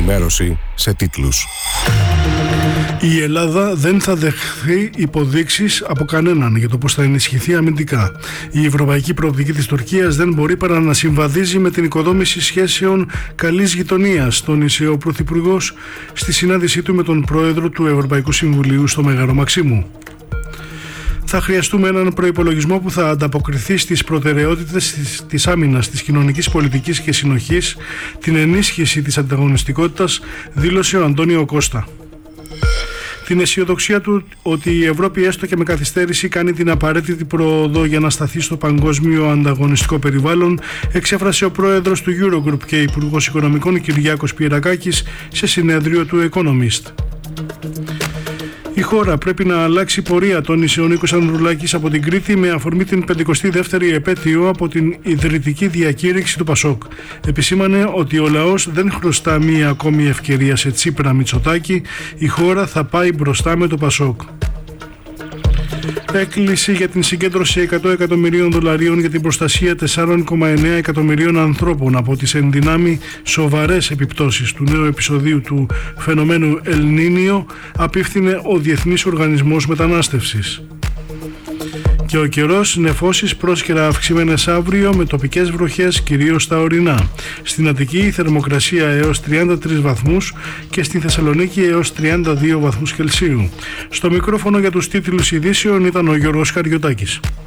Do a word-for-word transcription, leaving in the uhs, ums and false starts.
ενημέρωση σε τίτλους. Η Ελλάδα δεν θα δεχθεί υποδείξεις από κανέναν για το πώς θα ενισχυθεί αμυντικά. Η ευρωπαϊκή προοπτική της Τουρκίας δεν μπορεί παρά να συμβαδίζει με την οικοδόμηση σχέσεων καλής γειτονίας, τόνισε ο Πρωθυπουργός στη συνάντησή του με τον Πρόεδρο του Ευρωπαϊκού Συμβουλίου στο Μέγαρο Μαξίμου. Θα χρειαστούμε έναν προϋπολογισμό που θα ανταποκριθεί στις προτεραιότητες της, της άμυνας, της κοινωνικής πολιτικής και συνοχής, την ενίσχυση της ανταγωνιστικότητας, δήλωσε ο Αντώνιο Κώστα. Την αισιοδοξία του ότι η Ευρώπη έστω και με καθυστέρηση κάνει την απαραίτητη πρόοδο για να σταθεί στο παγκόσμιο ανταγωνιστικό περιβάλλον, εξέφρασε ο πρόεδρος του Eurogroup και υπουργός Οικονομικών Κυριάκος Πιερακάκης σε συνέδριο του Economist. Η χώρα πρέπει να αλλάξει πορεία, τόνισε ο Νίκος Ανδρουλάκης από την Κρήτη με αφορμή την πενηκοστή δεύτερη επέτειο από την ιδρυτική διακήρυξη του Πασόκ. Επισήμανε ότι ο λαός δεν χρωστά μία ακόμη ευκαιρία σε Τσίπρα Μητσοτάκη, η χώρα θα πάει μπροστά με το Πασόκ. Έκκληση για την συγκέντρωση εκατό εκατομμυρίων δολαρίων για την προστασία τεσσάρων κόμμα εννέα εκατομμυρίων ανθρώπων από τις ενδυνάμει σοβαρές επιπτώσεις του νέου επεισοδίου του φαινομένου El Niño απίφθινε ο Διεθνής Οργανισμός Μετανάστευσης. Και ο καιρός, νεφώσεις πρόσκαιρα αυξημένες αύριο με τοπικές βροχές κυρίως στα ορεινά. Στην Αττική η θερμοκρασία έως τριάντα τρεις βαθμούς και στη Θεσσαλονίκη έως τριάντα δύο βαθμούς Κελσίου. Στο μικρόφωνο για τους τίτλους ειδήσεων ήταν ο Γιώργος Χαριωτάκης.